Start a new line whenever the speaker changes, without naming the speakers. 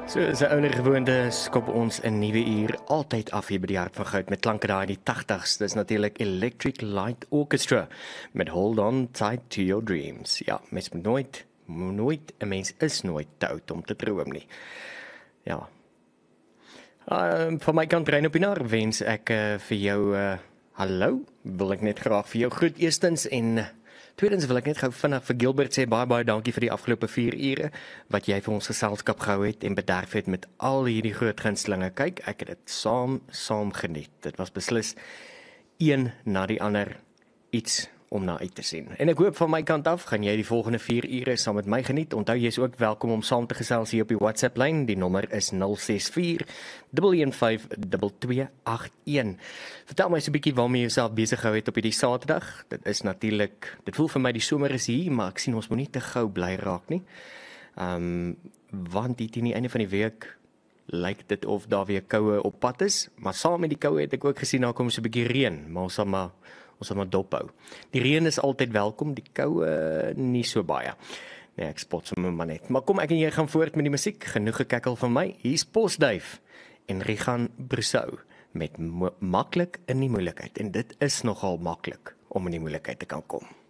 So is 'n ouer gewoonte, skop ons 'n nuwe uur altyd af hier by die Hart van Goud met klanke daai in die 80's. Dis natuurlik Electric Light Orchestra met Hold On Tight to Your Dreams. Ja, mens moet nooit, 'n mens is nooit te oud om te droom nie. Ja. Van my kant Rein op die nar wens ek vir jou hallo. Wil ek net graag vir jou groet eerstens en tweedens wil ek net gou vinnig vir Gilbert sê baie dankie vir die afgelope 4 ure wat jy vir ons geselskap gehou het en bederf het met al hierdie groot gunstelinge. Kyk, ek het dit saam geniet. Dit was beslis een na die ander iets om na uit te sien. En ek hoop van my kant af gaan jy die volgende 4 ure saam met my geniet. Onthou jy is ook welkom om saam te gesels hier op die WhatsApp lyn. Die nommer is 064 115 2281. Vertel my so 'n bietjie waarmee jy jouself besig gehou het op hierdie Saterdag. Dit is natuurlik, dit voel vir my die somer is hier, maar ek sien ons moet nie te gou bly raak nie. Want teen die einde van die week lyk dit of daar weer koue op pad is, maar saam met die koue het ek ook gesien daar kom so 'n bietjie reën, maar ons sal maar dophou. Die reën is altyd welkom, die koue nie so baie. Nee, ek spot sommer maar net. Maar kom ek en jy gaan voort met die musiek. Genoeg gekekkel van my. Hier's Postduif en Rigan Brusou met maklik in die moeilikheid. En dit is nogal maklik om in die moeilikheid te kan kom.